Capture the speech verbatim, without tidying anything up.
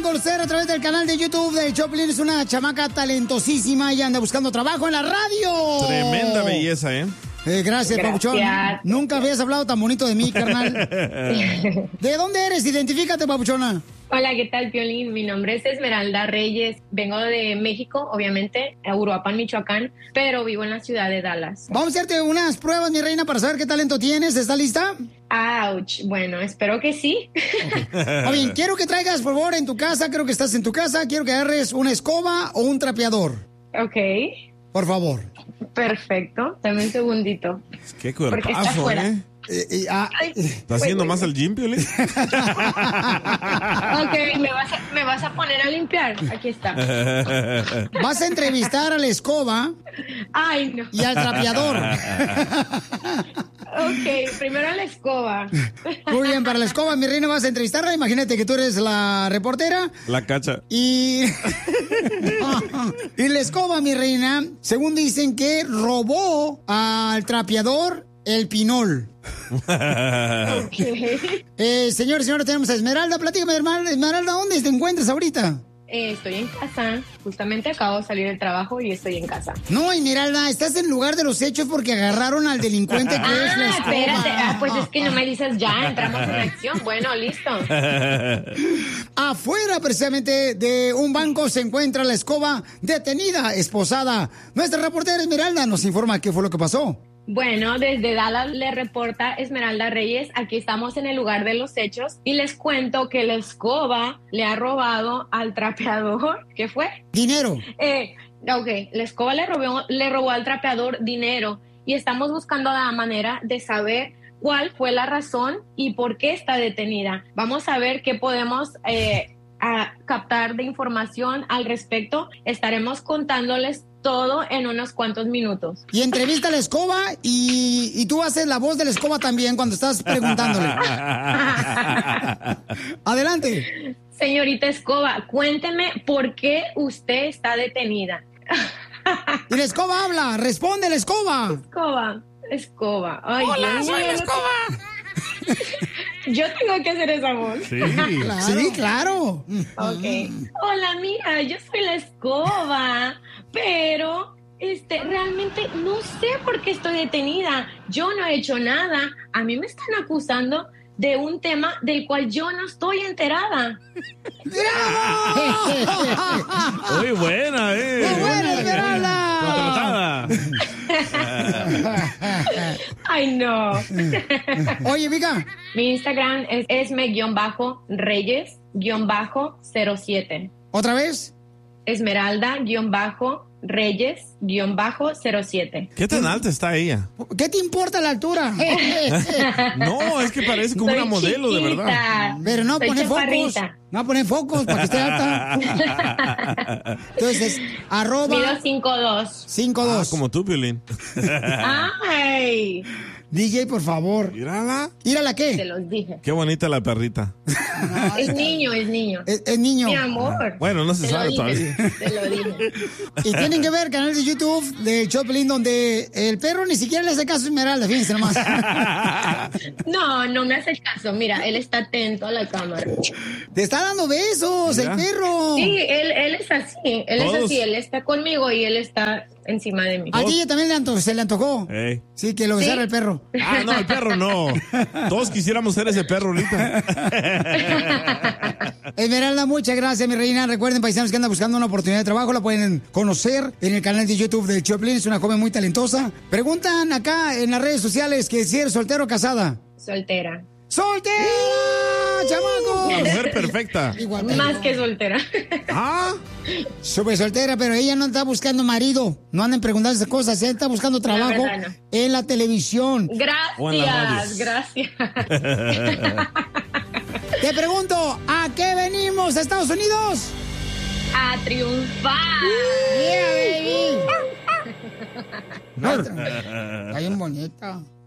pueden conocer a través del canal de YouTube de Choplin. Es una chamaca talentosísima y anda buscando trabajo en la radio. Tremenda belleza, ¿eh? Eh, gracias, Gracias. Papuchón. Nunca habías hablado tan bonito de mí, carnal. ¿De dónde eres? Identifícate, Papuchona. Hola, ¿qué tal, Piolín? Mi nombre es Esmeralda Reyes. Vengo de México, obviamente, a Uruapan, Michoacán, pero vivo en la ciudad de Dallas. Vamos a hacerte unas pruebas, mi reina, para saber qué talento tienes. ¿Estás lista? Ouch. Bueno, espero que sí. Muy bien, quiero que traigas, por favor, en tu casa, creo que estás en tu casa, quiero que agarres una escoba o un trapeador. Ok. Por favor. Perfecto. Dame un segundito. Qué Porque está cuerpazo, afuera. ¿eh? Eh, eh, ah, Ay, ¿Está haciendo más el gym, Piolín? Ok, ¿me vas, a, ¿me vas a poner a limpiar? Aquí está. vas a entrevistar a la escoba Ay, no. y al trapeador. Ok, primero la escoba. Muy bien, para la escoba, mi reina, vas a entrevistarla. Imagínate que tú eres la reportera. La cacha. Y... y la escoba, mi reina, según dicen que robó al trapeador el pinol. Okay. Eh, señores y señores, tenemos a Esmeralda. Platícame, Esmeralda, Esmeralda, ¿dónde te encuentras ahorita? Eh, estoy en casa. Justamente acabo de salir del trabajo y estoy en casa. No, Esmeralda, estás en lugar de los hechos porque agarraron al delincuente que ah, es la escoba. espérate. Ah, pues es que no me dices ya, entramos en acción. Bueno, listo. Afuera, precisamente, de un banco se encuentra la escoba detenida, esposada. Nuestra reportera Esmeralda nos informa qué fue lo que pasó. Bueno, desde Dallas le reporta Esmeralda Reyes. Aquí estamos en el lugar de los hechos y les cuento que la escoba le ha robado al trapeador. ¿Qué fue? Dinero. Eh, ok, la escoba le robó, le robó al trapeador dinero y estamos buscando la manera de saber cuál fue la razón y por qué está detenida. Vamos a ver qué podemos eh, a captar de información al respecto. Estaremos contándoles todo en unos cuantos minutos. Y entrevista a la escoba y, y tú haces la voz de la escoba también cuando estás preguntándole. Adelante. Señorita Escoba, cuénteme por qué usted está detenida. Y la escoba habla, responde la escoba. Escoba, escoba. Ay, Hola, Dios soy mío, la no escoba. Yo tengo que hacer esa voz. Sí, claro. Sí, claro. Ok. Hola, mira, yo soy la escoba, pero este, realmente no sé por qué estoy detenida. Yo no he hecho nada. A mí me están acusando de un tema del cual yo no estoy enterada. Muy buena, eh. Muy buena, Esmeralda. Contratada. Ay, no. Oye, Vika. Mi Instagram es esme-reyes cero siete. ¿Otra vez? Esmeralda-reyes cero siete. ¿Qué tan alta está ella? ¿Qué te importa la altura? No, es que parece como Soy una modelo, chiquita. de verdad. Pero no Soy pone focos. chaparrita. No pone focos para que esté alta. Entonces, arroba Mido cinco dos. cinco Ah, dos. como tú, Piolín. Ay, D J, por favor. Mírala. ¿Mírala te qué? los dije. Qué bonita la perrita. Es niño, es niño. Es, es niño. Mi amor. Bueno, no se Te lo sabe dije, todavía. Te lo dije. Y tienen que ver el canal de YouTube de Choplin donde el perro ni siquiera le hace caso a Esmeralda, fíjense nomás. No, no me hace caso. Mira, él está atento a la cámara. Te está dando besos, Mira. el perro. Sí, él, él es así. Él Todos. es así. Él está conmigo y él está encima de mí. A ti también le anto- se le antojó. Ey. Sí, que lo besara ¿Sí? el perro. Ah, no, el perro no. Todos quisiéramos ser ese perro ahorita. Esmeralda, muchas gracias, mi reina. Recuerden, paisanos, que anda buscando una oportunidad de trabajo. La pueden conocer en el canal de YouTube de Choplin. Es una joven muy talentosa. Preguntan acá en las redes sociales que si eres soltero o casada. Soltera. ¡Soltera, chamaco! La mujer perfecta. Igual, Más que soltera. Ah, Súper soltera, pero ella no está buscando marido. No anden preguntando esas cosas. Ella está buscando trabajo verdad, no. en la televisión. O en la radio. Gracias, gracias. Te pregunto, ¿a qué venimos, Estados Unidos? A triunfar. Yeah, baby. No, está bien bonita.